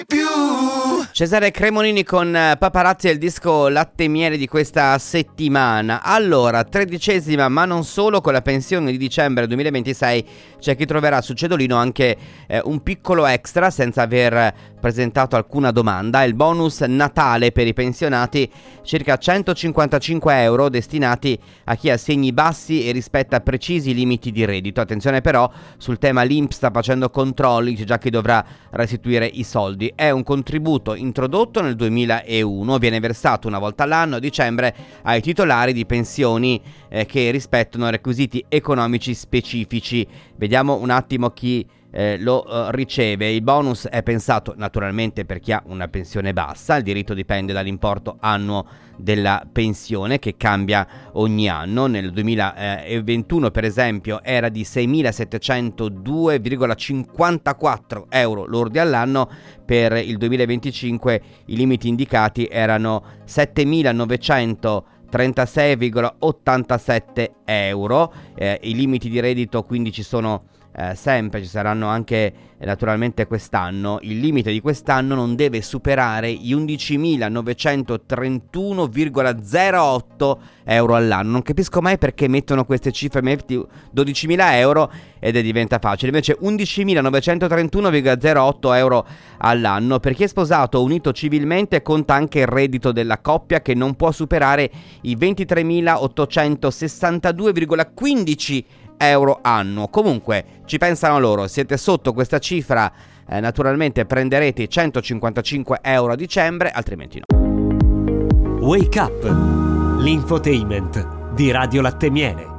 Cesare Cremonini con Paparazzi e il disco Latte e Miele di questa settimana. Allora, 13ª ma non solo, con la pensione di dicembre 2026 c'è chi troverà su cedolino anche un piccolo extra senza aver presentato alcuna domanda: il bonus Natale per i pensionati, circa 155 euro destinati a chi ha segni bassi e rispetta precisi limiti di reddito. Attenzione però, sul tema l'INPS sta facendo controlli, c'è già chi dovrà restituire i soldi. È un contributo introdotto nel 2001, viene versato una volta all'anno a dicembre ai titolari di pensioni che rispettano requisiti economici specifici. Vediamo un attimo chi lo riceve. Il bonus è pensato naturalmente per chi ha una pensione bassa. Il diritto dipende dall'importo annuo della pensione, che cambia ogni anno. Nel 2021 per esempio era di 6.702,54 euro lordi all'anno. Per il 2025 i limiti indicati erano 7.936,87 euro. I limiti di reddito quindi ci sono sempre, ci saranno anche naturalmente quest'anno. Il limite di quest'anno non deve superare gli 11.931,08 euro all'anno. Non capisco mai perché mettono queste cifre, metti 12.000 euro ed diventa facile. Invece 11.931,08 euro all'anno. Per chi è sposato o unito civilmente conta anche il reddito della coppia, che non può superare i 23.862,15 euro annuo. Comunque ci pensano loro, siete sotto questa cifra, naturalmente prenderete i 155 euro a dicembre, altrimenti no. Wake Up, l'infotainment di Radio Latte e Miele.